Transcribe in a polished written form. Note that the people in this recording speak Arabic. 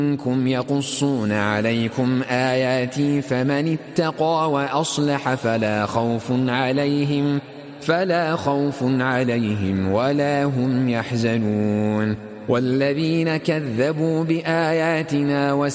منكم يقصون عليكم آياتي فمن اتقى وأصلح فلا خوف عليهم ولا هم يحزنون. والذين كذبوا بآياتنا